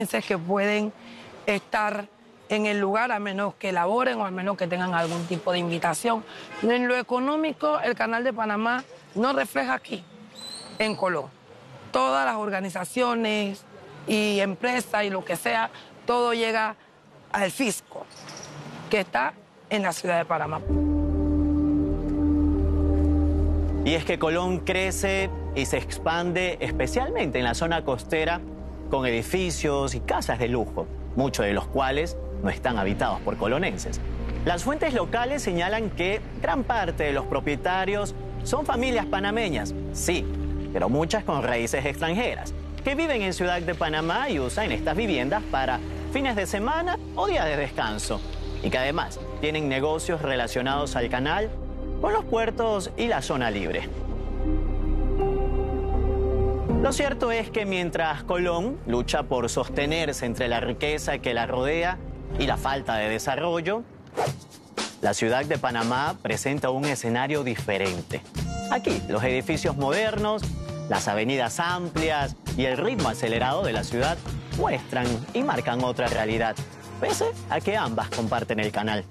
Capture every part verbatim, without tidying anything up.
que pueden estar en el lugar a menos que laboren o a menos que tengan algún tipo de invitación. En lo económico, el Canal de Panamá no refleja aquí, en Colón. Todas las organizaciones y empresas y lo que sea, todo llega al fisco, que está en la ciudad de Panamá. Y es que Colón crece y se expande especialmente en la zona costera con edificios y casas de lujo, muchos de los cuales no están habitados por colonenses. Las fuentes locales señalan que gran parte de los propietarios son familias panameñas, sí, pero muchas con raíces extranjeras, que viven en Ciudad de Panamá y usan estas viviendas para fines de semana o días de descanso, y que además tienen negocios relacionados al canal, con los puertos y la zona libre. Lo cierto es que mientras Colón lucha por sostenerse entre la riqueza que la rodea y la falta de desarrollo, la ciudad de Panamá presenta un escenario diferente. Aquí, los edificios modernos, las avenidas amplias y el ritmo acelerado de la ciudad muestran y marcan otra realidad, pese a que ambas comparten el canal.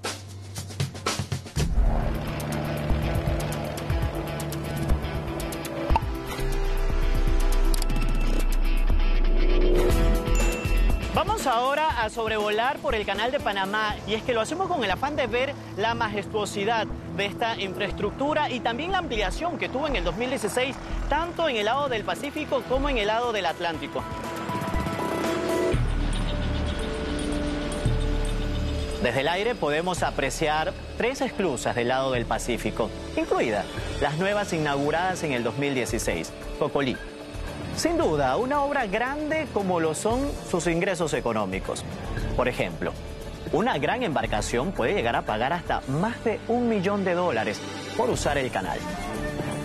Vamos ahora a sobrevolar por el Canal de Panamá, y es que lo hacemos con el afán de ver la majestuosidad de esta infraestructura y también la ampliación que tuvo en el dos mil dieciséis, tanto en el lado del Pacífico como en el lado del Atlántico. Desde el aire podemos apreciar tres esclusas del lado del Pacífico, incluidas las nuevas inauguradas en el dos mil dieciséis, Cocolí. Sin duda, una obra grande como lo son sus ingresos económicos. Por ejemplo, una gran embarcación puede llegar a pagar hasta más de un millón de dólares por usar el canal.